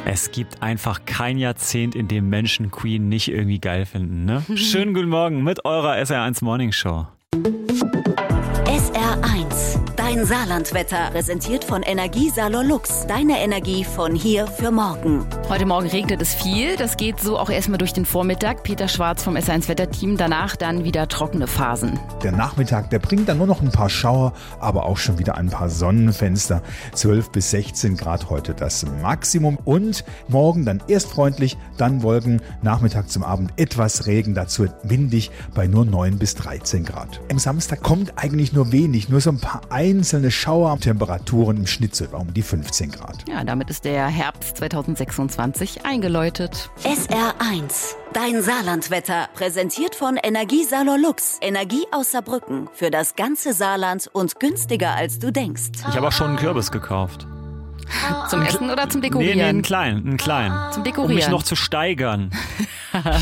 Es gibt einfach kein Jahrzehnt, in dem Menschen Queen nicht irgendwie geil finden, ne? Schönen guten Morgen mit eurer SR1 Morning Show. SR1, dein Saarlandwetter, präsentiert von Energiesalon Lux. Deine Energie von hier für morgen. Heute Morgen regnet es viel. Das geht so auch erstmal durch den Vormittag. Peter Schwarz vom SR1 Wetterteam. Danach dann wieder trockene Phasen. Der Nachmittag, der bringt dann nur noch ein paar Schauer, aber auch schon wieder ein paar Sonnenfenster. 12 bis 16 Grad heute das Maximum. Und morgen dann erst freundlich, dann Wolken. Nachmittag zum Abend etwas Regen, dazu windig bei nur 9 bis 13 Grad. Am Samstag kommt eigentlich nur wenig, nur so ein paar einzelne Schauer. Temperaturen im Schnitt so um die 15 Grad. Ja, damit ist der Herbst 2026 eingeläutet. SR1, dein Saarlandwetter, präsentiert von Energiesalon Lux. Energie aus Saarbrücken für das ganze Saarland und günstiger als du denkst. Ich habe auch schon einen Kürbis gekauft. Zum Essen oder zum Dekorieren? Nee, einen kleinen. Zum Um mich Dekorieren. noch zu steigern.